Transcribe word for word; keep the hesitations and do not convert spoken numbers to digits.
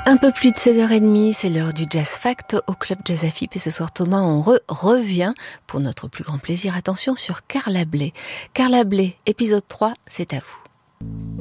Un peu plus de sept heures trente, c'est l'heure du Jazz Fact au Club Jazz Afip. Et ce soir, Thomas, on re revient pour notre plus grand plaisir. Attention sur Carla Bley. Carla Bley, épisode trois, c'est à vous.